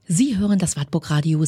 Sie hören das Wartburg Radio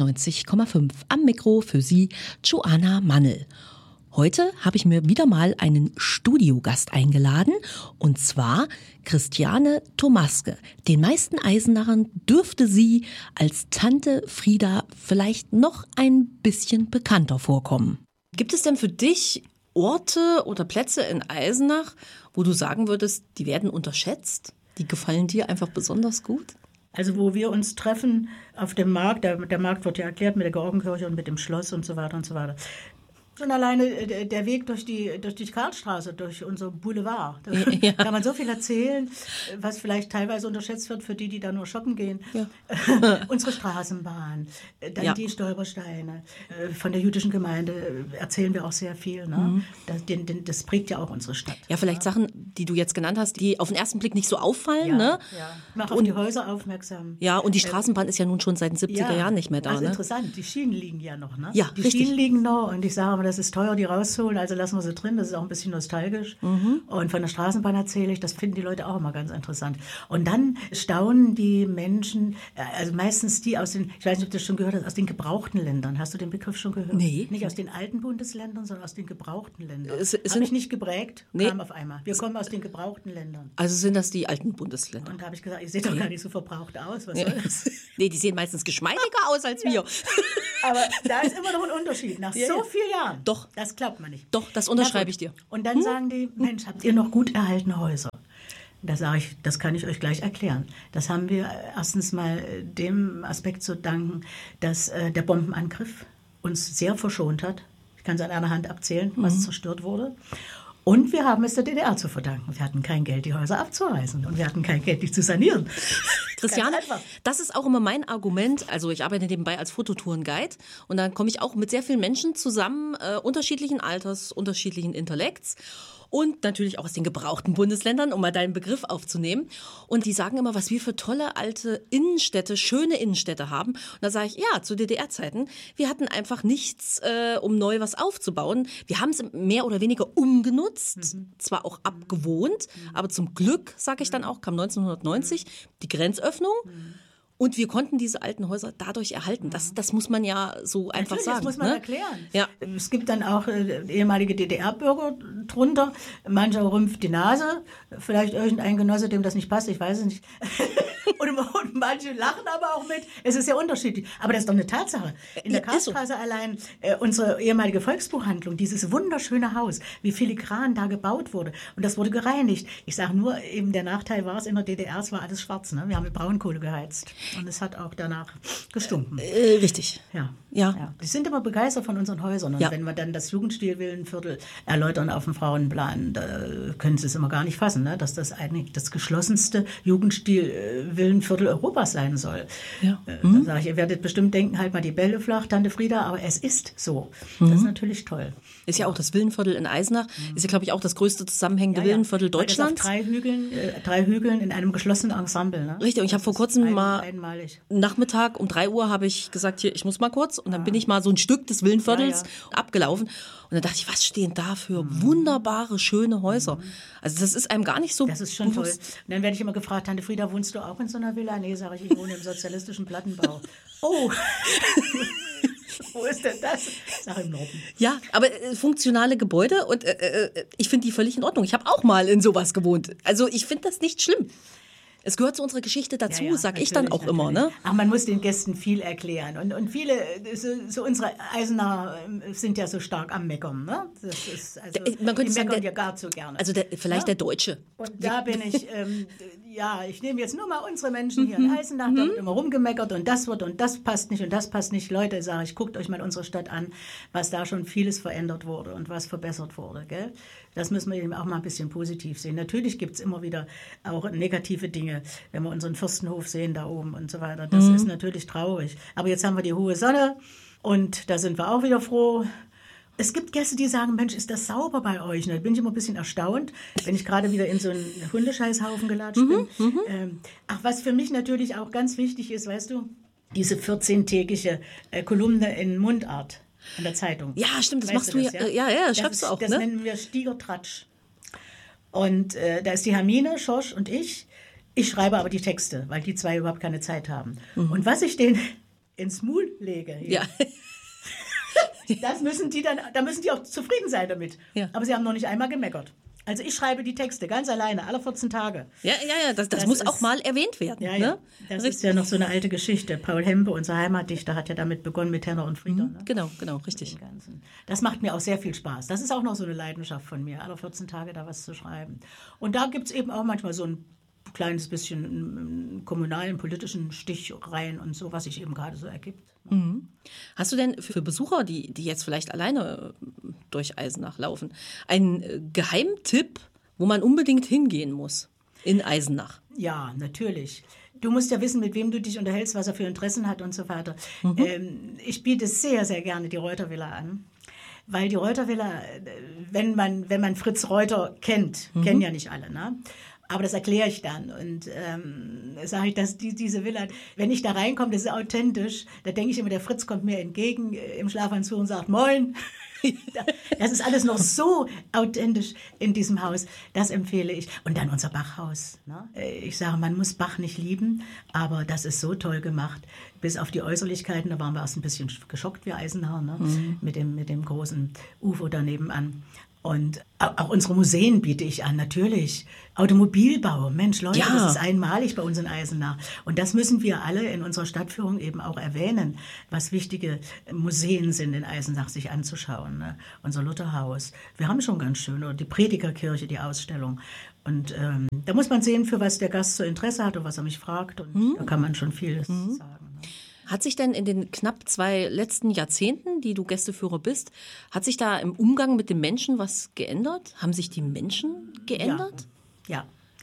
96,5. Am Mikro für Sie Joanna Mannel. Heute habe ich mir wieder mal einen Studiogast eingeladen, und zwar Christiane Thomaske. Den meisten Eisenachern dürfte sie als Tante Frieda vielleicht noch ein bisschen bekannter vorkommen. Gibt es denn für dich Orte oder Plätze in Eisenach, wo du sagen würdest, die werden unterschätzt? Die gefallen dir einfach besonders gut? Also wo wir uns treffen auf dem Markt, der Markt wird ja erklärt mit der Georgenkirche und mit dem Schloss und so weiter und so weiter. Schon alleine der Weg durch die Karlstraße, durch unser Boulevard. Da kann man so viel erzählen, was vielleicht teilweise unterschätzt wird für die da nur shoppen gehen. Ja. Unsere Straßenbahn, dann die Stolpersteine. Von der jüdischen Gemeinde erzählen wir auch sehr viel. Ne? Mhm. Das prägt ja auch unsere Stadt. Ja, vielleicht Sachen, die du jetzt genannt hast, die auf den ersten Blick nicht so auffallen. Ja, ne? Ja. Mach auf die Häuser aufmerksam. Ja, und die Straßenbahn ist ja nun schon seit den 70er Jahren nicht mehr da. Also ne? interessant, die Schienen liegen ja noch. Ne? Ja, die richtig. Schienen liegen noch, und ich sage aber, das ist teuer, die rauszuholen, also lassen wir sie drin, das ist auch ein bisschen nostalgisch. Mhm. Und von der Straßenbahn erzähle ich, das finden die Leute auch immer ganz interessant. Und dann staunen die Menschen, also meistens die aus den, ich weiß nicht, ob du das schon gehört hast, aus den gebrauchten Ländern. Hast du den Begriff schon gehört? Nee. Nicht aus den alten Bundesländern, sondern aus den gebrauchten Ländern. Hab mich nicht geprägt, nee. kam auf einmal. Wir kommen aus den gebrauchten Ländern. Also sind das die alten Bundesländer? Und da habe ich gesagt, ihr seht doch gar nicht so verbraucht aus, was soll das? Nee, die sehen meistens geschmeidiger aus als wir. Aber da ist immer noch ein Unterschied, nach so vielen Jahren. Doch. Das glaubt man nicht. Doch, das unterschreibe ich dir. Und dann sagen die, Mensch, habt ihr noch gut erhaltene Häuser? Da sage ich, das kann ich euch gleich erklären. Das haben wir erstens mal dem Aspekt zu danken, dass der Bombenangriff uns sehr verschont hat. Ich kann es an einer Hand abzählen, was zerstört wurde. Und wir haben es der DDR zu verdanken. Wir hatten kein Geld, die Häuser abzureißen. Und wir hatten kein Geld, die zu sanieren. Christiane, das ist auch immer mein Argument. Also ich arbeite nebenbei als Fototourenguide. Und dann komme ich auch mit sehr vielen Menschen zusammen, unterschiedlichen Alters, unterschiedlichen Intellekts. Und natürlich auch aus den gebrauchten Bundesländern, um mal deinen Begriff aufzunehmen. Und die sagen immer, was wir für tolle alte Innenstädte, schöne Innenstädte haben. Und da sage ich, ja, zu DDR-Zeiten, wir hatten einfach nichts, um neu was aufzubauen. Wir haben es mehr oder weniger umgenutzt, zwar auch abgewohnt, aber zum Glück, sage ich dann auch, kam 1990 die Grenzöffnung. Und wir konnten diese alten Häuser dadurch erhalten. Das muss man ja so einfach sagen. Das muss man erklären. Ja. Es gibt dann auch ehemalige DDR-Bürger drunter. Mancher rümpft die Nase. Vielleicht irgendein Genosse, dem das nicht passt, ich weiß es nicht. und manche lachen aber auch mit. Es ist ja unterschiedlich. Aber das ist doch eine Tatsache. In der Karlstraße allein, unsere ehemalige Volksbuchhandlung, dieses wunderschöne Haus, wie filigran da gebaut wurde. Und das wurde gereinigt. Ich sage nur, eben der Nachteil war es, in der DDR, es war alles schwarz. Ne? Wir haben mit Braunkohle geheizt. Und es hat auch danach gestunken. Richtig. Ja. Ja. Die sind immer begeistert von unsren Häusern. Und wenn wir dann das Jugendstil-Villenviertel erläutern auf dem Frauenplan, da können sie es immer gar nicht fassen, ne? Dass das eigentlich das geschlossenste Jugendstil-Villenviertel Europas sein soll. Ja. Dann sage ich, ihr werdet bestimmt denken, halt mal die Bälle flach, Tante Frieda, aber es ist so. Das ist natürlich toll. Ist ja auch das Villenviertel in Eisenach, ist ja, glaube ich, auch das größte zusammenhängende Villenviertel Deutschlands. Auf drei Hügeln in einem geschlossenen Ensemble. Ne? Richtig, und ich habe vor kurzem Nachmittag um 3 Uhr habe ich gesagt, hier, ich muss mal kurz. Und dann bin ich mal so ein Stück des Villenviertels abgelaufen. Und dann dachte ich, was stehen da für wunderbare, schöne Häuser. Also das ist einem gar nicht so Das ist schon bewusst. Toll. Und dann werde ich immer gefragt, Tante Frieda, wohnst du auch in so einer Villa? Nee, sage ich wohne im sozialistischen Plattenbau. Oh, wo ist denn das? Sag im Norden. Ja, aber funktionale Gebäude und ich finde die völlig in Ordnung. Ich habe auch mal in sowas gewohnt. Also ich finde das nicht schlimm. Es gehört zu unserer Geschichte dazu, sag ich dann auch immer. Ne? Ach, man muss den Gästen viel erklären. Und viele, so unsere Eisener sind ja so stark am Meckern. Ne? Das ist, also, man könnte die sagen, meckern ja gar zu gerne. Also vielleicht der Deutsche. Und da bin ich, ich nehme jetzt nur mal unsere Menschen hier in Eisenach, da wird immer rumgemeckert und das passt nicht und das passt nicht. Leute, sage ich, guckt euch mal unsere Stadt an, was da schon vieles verändert wurde und was verbessert wurde. Gell? Das müssen wir eben auch mal ein bisschen positiv sehen. Natürlich gibt es immer wieder auch negative Dinge, wenn wir unseren Fürstenhof sehen da oben und so weiter. Das ist natürlich traurig. Aber jetzt haben wir die hohe Sonne und da sind wir auch wieder froh. Es gibt Gäste, die sagen, Mensch, ist das sauber bei euch? Da bin ich immer ein bisschen erstaunt, wenn ich gerade wieder in so einen Hundescheißhaufen gelatscht bin. Was für mich natürlich auch ganz wichtig ist, weißt du, diese 14-tägige Kolumne in Mundart in der Zeitung. Ja, stimmt, das machst du ja. Ja, das schreibst du auch. Das nennen wir Stiegertratsch. Und da ist die Hermine Schorsch und ich, Ich schreibe aber die Texte, weil die zwei überhaupt keine Zeit haben. Und was ich denen ins Maul lege, Ja. das müssen die dann, da müssen die auch zufrieden sein damit. Ja. Aber sie haben noch nicht einmal gemeckert. Also ich schreibe die Texte ganz alleine, alle 14 Tage. Ja, das muss auch mal erwähnt werden. Ja, ne? ja. Das ist ja noch so eine alte Geschichte. Paul Hempe, unser Heimatdichter, hat ja damit begonnen mit Henner und Frieder. Ne? Genau, richtig. Das macht mir auch sehr viel Spaß. Das ist auch noch so eine Leidenschaft von mir, alle 14 Tage da was zu schreiben. Und da gibt es eben auch manchmal so ein kleines bisschen kommunalen, politischen Stich rein und so, was sich eben gerade so ergibt. Hast du denn für Besucher, die jetzt vielleicht alleine durch Eisenach laufen, einen Geheimtipp, wo man unbedingt hingehen muss in Eisenach? Ja, natürlich. Du musst ja wissen, mit wem du dich unterhältst, was er für Interessen hat und so weiter. Ich biete sehr, sehr gerne die Reuter-Villa an. Weil die Reuter-Villa, wenn man Fritz Reuter kennt, kennen ja nicht alle, ne? Aber das erkläre ich dann und sage ich, dass diese Villa, wenn ich da reinkomme, das ist authentisch, da denke ich immer, der Fritz kommt mir entgegen im Schlafanzug und sagt, Moin. Das ist alles noch so authentisch in diesem Haus, das empfehle ich. Und dann unser Bachhaus. Ne? Ich sage, man muss Bach nicht lieben, aber das ist so toll gemacht. Bis auf die Äußerlichkeiten, da waren wir erst ein bisschen geschockt, wir Eisenach, ne? Mit dem großen UFO daneben an. Und auch unsere Museen biete ich an, natürlich. Automobilbau, Mensch, Leute, Ja. das ist einmalig bei uns in Eisenach. Und das müssen wir alle in unserer Stadtführung eben auch erwähnen, was wichtige Museen sind in Eisenach, sich anzuschauen. Ne? Unser Lutherhaus, wir haben schon ganz schön, oder die Predigerkirche, die Ausstellung. Und da muss man sehen, für was der Gast so Interesse hat und was er mich fragt. Und da kann man schon vieles sagen. Ne? Hat sich denn in den knapp 2 letzten Jahrzehnten, die du Gästeführer bist, hat sich da im Umgang mit den Menschen was geändert? Haben sich die Menschen geändert? Ja.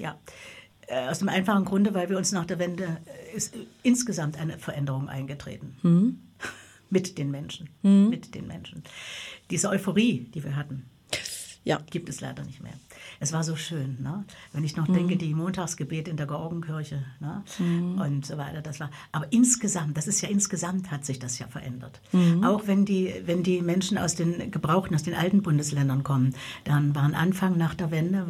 Aus dem einfachen Grunde, weil wir uns nach der Wende ist insgesamt eine Veränderung eingetreten. Mit den Menschen. Mit den Menschen. Diese Euphorie, die wir hatten, gibt es leider nicht mehr. Es war so schön, ne? Wenn ich noch denke, die Montagsgebete in der Georgenkirche, ne? Und so weiter, das war. Aber insgesamt hat sich das ja verändert. Auch wenn die Menschen aus den gebrauchten, aus den alten Bundesländern kommen, dann waren Anfang nach der Wende,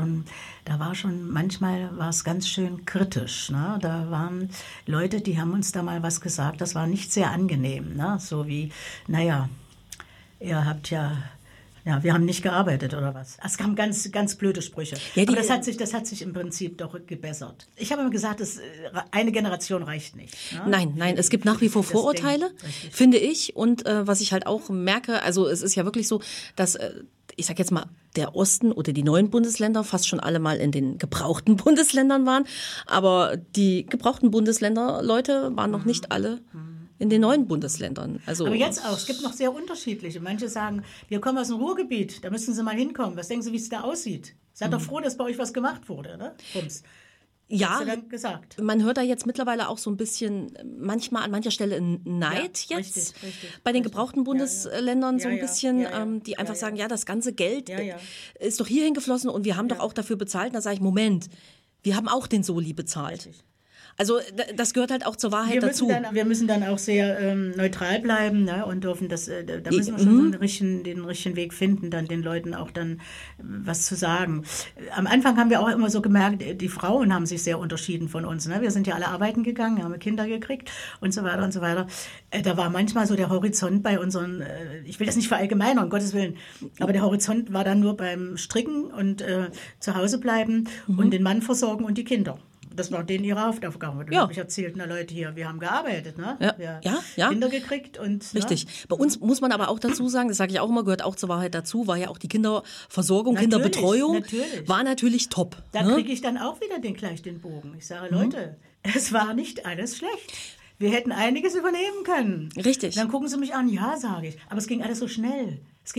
manchmal war es ganz schön kritisch, ne? Da waren Leute, die haben uns da mal was gesagt, das war nicht sehr angenehm, ne? So wie, naja, ihr habt ja, wir haben nicht gearbeitet oder was. Es kamen ganz, ganz blöde Sprüche. Ja, aber das hat sich im Prinzip doch gebessert. Ich habe immer gesagt, eine Generation reicht nicht. Ne? Nein, es gibt nach wie vor Vorurteile, finde ich. Und was ich halt auch merke, also es ist ja wirklich so, dass, ich sag jetzt mal, der Osten oder die neuen Bundesländer fast schon alle mal in den gebrauchten Bundesländern waren. Aber die gebrauchten Bundesländer, Leute, waren noch nicht alle in den neuen Bundesländern. Also, aber jetzt auch. Es gibt noch sehr unterschiedliche. Manche sagen, wir kommen aus dem Ruhrgebiet, da müssen Sie mal hinkommen. Was denken Sie, wie es da aussieht? Seid doch froh, dass bei euch was gemacht wurde, ne? Bums. Ja, hast du dann gesagt. Man hört da jetzt mittlerweile auch so ein bisschen, manchmal an mancher Stelle Neid jetzt. Richtig, bei den gebrauchten Bundesländern so ein bisschen, die einfach sagen, das ganze Geld ist doch hierhin geflossen und wir haben doch auch dafür bezahlt. Und da sage ich, Moment, wir haben auch den Soli bezahlt. Richtig. Also das gehört halt auch zur Wahrheit dazu. Wir müssen dann auch sehr neutral bleiben, ne, und dürfen da müssen wir schon den richtigen Weg finden, dann den Leuten auch dann was zu sagen. Am Anfang haben wir auch immer so gemerkt, die Frauen haben sich sehr unterschieden von uns. Ne? Wir sind ja alle arbeiten gegangen, haben Kinder gekriegt und so weiter und so weiter. Da war manchmal so der Horizont bei unseren, ich will das nicht verallgemeinern, um Gottes Willen, aber der Horizont war dann nur beim Stricken und zu Hause bleiben und den Mann versorgen und die Kinder. Das war denen ihre Hauptaufgabe. Dann habe ich erzählt, Leute, hier, wir haben gearbeitet, ne? Ja. Kinder gekriegt und... Richtig. Ne? Bei uns muss man aber auch dazu sagen, das sage ich auch immer, gehört auch zur Wahrheit dazu, war ja auch die Kinderversorgung, Kinderbetreuung war natürlich top. Da kriege ich dann auch wieder gleich den Bogen. Ich sage, Leute, es war nicht alles schlecht. Wir hätten einiges übernehmen können. Richtig. Dann gucken sie mich an, ja, sage ich. Aber es ging alles so schnell.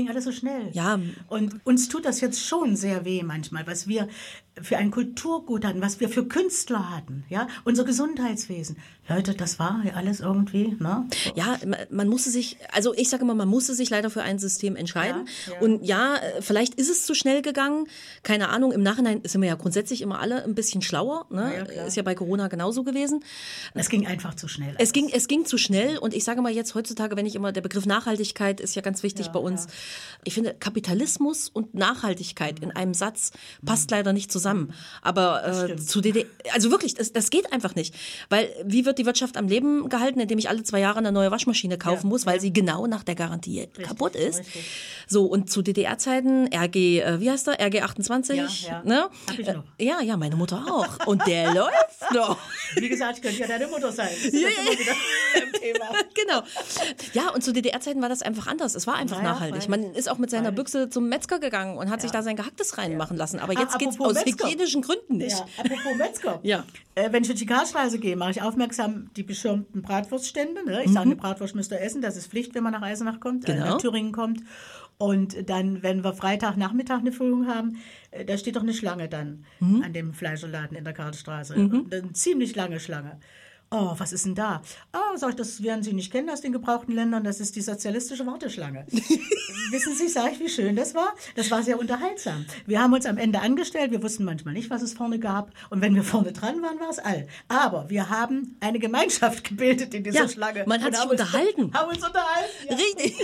Ja. Und uns tut das jetzt schon sehr weh manchmal, was wir für ein Kulturgut hatten, was wir für Künstler hatten, ja, unser Gesundheitswesen. Leute, das war ja alles irgendwie, ne? Ja, man musste sich, also ich sage immer, man musste sich leider für ein System entscheiden. Ja. Und vielleicht ist es zu schnell gegangen, keine Ahnung, im Nachhinein sind wir ja grundsätzlich immer alle ein bisschen schlauer, ne? Ja, ist ja bei Corona genauso gewesen. Es ging einfach zu schnell. Es ging zu schnell und ich sage mal jetzt heutzutage, der Begriff Nachhaltigkeit ist ja ganz wichtig bei uns. Ich finde, Kapitalismus und Nachhaltigkeit in einem Satz passt leider nicht zusammen. Aber zu DDR, also wirklich, das geht einfach nicht. Weil wie wird die Wirtschaft am Leben gehalten, indem ich alle 2 Jahre eine neue Waschmaschine kaufen muss, weil sie genau nach der Garantie kaputt ist. Richtig. So, und zu DDR-Zeiten wie heißt der? RG 28? Ja. Ne? Hab ich noch. Ja, meine Mutter auch. Und der läuft noch. Wie gesagt, ich könnte ja deine Mutter sein. Das ist immer wieder ein Thema. Genau. Ja, und zu DDR-Zeiten war das einfach anders. Es war einfach nachhaltig. Man ist auch mit seiner Büchse zum Metzger gegangen und hat sich da sein Gehacktes reinmachen lassen. Aber jetzt geht es aus hygienischen Gründen nicht. Ja, apropos Metzger. Ja. Wenn ich durch die Karlstraße gehe, mache ich aufmerksam die beschirmten Bratwurststände. Ne? Ich sage, eine Bratwurst müsst ihr essen. Das ist Pflicht, wenn man nach Eisenach kommt, nach Thüringen kommt. Und dann, wenn wir Freitagnachmittag eine Führung haben, da steht doch eine Schlange dann an dem Fleischerladen in der Karlstraße. Eine ziemlich lange Schlange. Oh, was ist denn da? Oh, sag ich, das werden Sie nicht kennen aus den gebrauchten Ländern, das ist die sozialistische Warteschlange. Wissen Sie, sag ich, wie schön das war? Das war sehr unterhaltsam. Wir haben uns am Ende angestellt, wir wussten manchmal nicht, was es vorne gab. Und wenn wir vorne dran waren, war es all. Aber wir haben eine Gemeinschaft gebildet in dieser Schlange. Man hat sich unterhalten. Haben uns unterhalten. Ja. Richtig.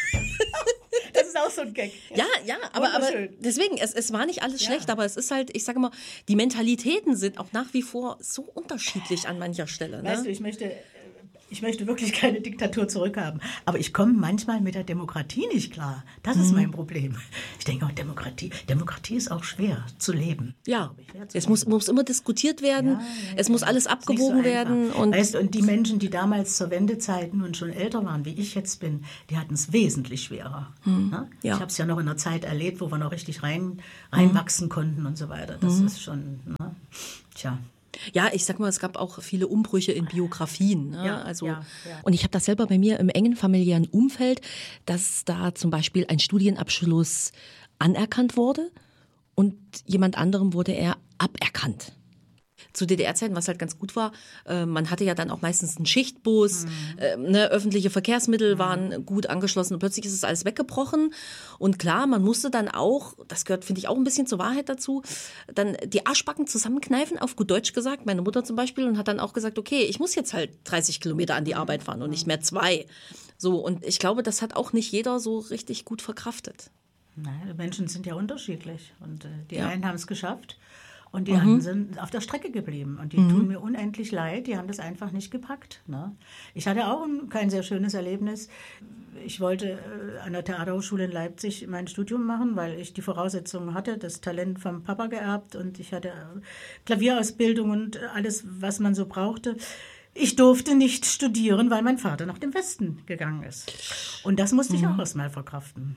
Das ist auch so ein Gag. Ja, aber deswegen, es war nicht alles schlecht, aber es ist halt, ich sage mal, die Mentalitäten sind auch nach wie vor so unterschiedlich an mancher Stelle. Ne? Weißt du, ich möchte wirklich keine Diktatur zurückhaben, aber ich komme manchmal mit der Demokratie nicht klar. Das ist mein Problem. Ich denke, Demokratie ist auch schwer zu leben. Ja, es muss immer diskutiert werden, es muss alles abgewogen werden. Und weißt, und die Menschen, die damals zur Wendezeit nun schon älter waren, wie ich jetzt bin, die hatten es wesentlich schwerer. Ne? Ich habe es ja noch in einer Zeit erlebt, wo wir noch richtig reinwachsen konnten und so weiter. Das ist schon, ne? Tja. Ja, ich sag mal, es gab auch viele Umbrüche in Biografien. Ne? Und ich habe das selber bei mir im engen familiären Umfeld, dass da zum Beispiel ein Studienabschluss anerkannt wurde und jemand anderem wurde er aberkannt. Zu DDR-Zeiten, was halt ganz gut war, man hatte ja dann auch meistens einen Schichtbus, öffentliche Verkehrsmittel waren gut angeschlossen und plötzlich ist es alles weggebrochen. Und klar, man musste dann auch, das gehört, finde ich, auch ein bisschen zur Wahrheit dazu, dann die Arschbacken zusammenkneifen, auf gut Deutsch gesagt, meine Mutter zum Beispiel, und hat dann auch gesagt, okay, ich muss jetzt halt 30 Kilometer an die Arbeit fahren und nicht mehr 2. So, und ich glaube, das hat auch nicht jeder so richtig gut verkraftet. Nein, die Menschen sind ja unterschiedlich und die einen haben es geschafft. Und die anderen sind auf der Strecke geblieben. Und die tun mir unendlich leid. Die haben das einfach nicht gepackt. Ne? Ich hatte auch kein sehr schönes Erlebnis. Ich wollte an der Theaterhochschule in Leipzig mein Studium machen, weil ich die Voraussetzungen hatte, das Talent vom Papa geerbt. Und ich hatte Klavierausbildung und alles, was man so brauchte. Ich durfte nicht studieren, weil mein Vater nach dem Westen gegangen ist. Und das musste ich auch erst mal verkraften.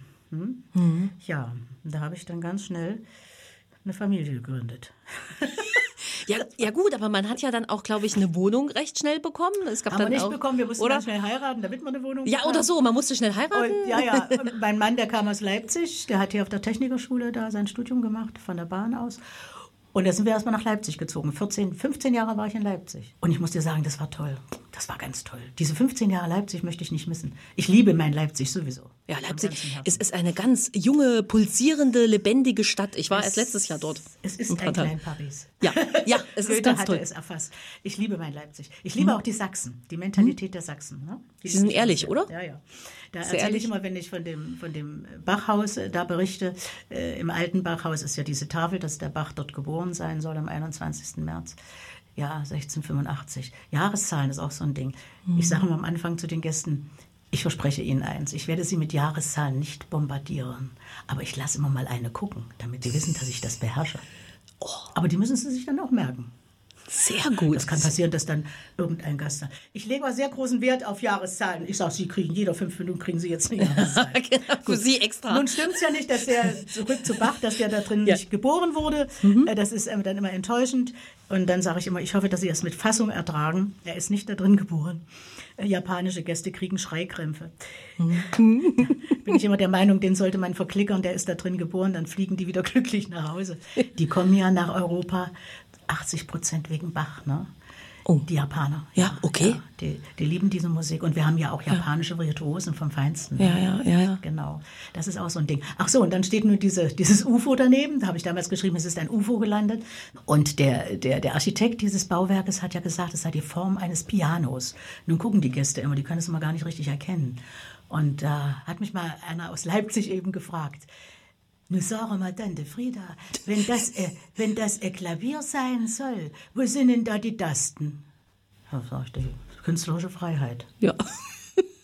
Ja, da habe ich dann ganz schnell eine Familie gegründet. Ja gut, aber man hat ja dann auch, glaube ich, eine Wohnung recht schnell bekommen. Es gab haben dann wir nicht auch, bekommen, wir mussten dann schnell heiraten, damit wir eine Wohnung Ja, oder so, man musste schnell heiraten. Und, und mein Mann, der kam aus Leipzig, der hat hier auf der Technikerschule da sein Studium gemacht, von der Bahn aus. Und da sind wir erstmal nach Leipzig gezogen. 15 Jahre war ich in Leipzig. Und ich muss dir sagen, das war toll. Das war ganz toll. Diese 15 Jahre Leipzig möchte ich nicht missen. Ich liebe mein Leipzig sowieso. Ja, Leipzig ist eine ganz junge, pulsierende, lebendige Stadt. Ich war erst letztes Jahr dort. Es ist ein klein Paris. Ja, es ist ganz toll. Es erfasst. Ich liebe mein Leipzig. Ich liebe auch die Sachsen, die Mentalität der Sachsen. Ne? Sie sind ehrlich, oder? Ja. Da erzähle ich immer, wenn ich von dem Bachhaus da berichte. Im alten Bachhaus ist ja diese Tafel, dass der Bach dort geboren sein soll am 21. März. Ja, 1685. Jahreszahlen ist auch so ein Ding. Ich sage immer am Anfang zu den Gästen, ich verspreche Ihnen eins, ich werde Sie mit Jahreszahlen nicht bombardieren, aber ich lasse immer mal eine gucken, damit Sie wissen, dass ich das beherrsche. Oh. Aber die müssen Sie sich dann auch merken. Sehr gut. Das kann passieren, dass dann irgendein Gast sagt, ich lege mal sehr großen Wert auf Jahreszahlen. Ich sage, Sie kriegen, jeder 5 Minuten kriegen Sie jetzt eine Jahreszahl. Genau, für Sie extra. Nun stimmt es ja nicht, dass der, zurück zu Bach, dass der da drin nicht geboren wurde. Das ist dann immer enttäuschend. Und dann sage ich immer, ich hoffe, dass Sie es mit Fassung ertragen. Er ist nicht da drin geboren. Japanische Gäste kriegen Schreikrämpfe. Bin ich immer der Meinung, den sollte man verklickern, der ist da drin geboren, dann fliegen die wieder glücklich nach Hause. Die kommen ja nach Europa 80% wegen Bach, ne? Oh. Die Japaner. Ja, okay. Ja, die lieben diese Musik. Und wir haben ja auch japanische Virtuosen vom Feinsten. Ja. Genau. Das ist auch so ein Ding. Ach so, und dann steht nur dieses UFO daneben. Da habe ich damals geschrieben, es ist ein UFO gelandet. Und der Architekt dieses Bauwerkes hat ja gesagt, es sei die Form eines Pianos. Nun gucken die Gäste immer, die können es immer gar nicht richtig erkennen. Und da hat mich mal einer aus Leipzig eben gefragt, nun sag mal, Tante Frieda, wenn das ein Klavier sein soll, wo sind denn da die Tasten? Da sag ich, die künstlerische Freiheit. Ja.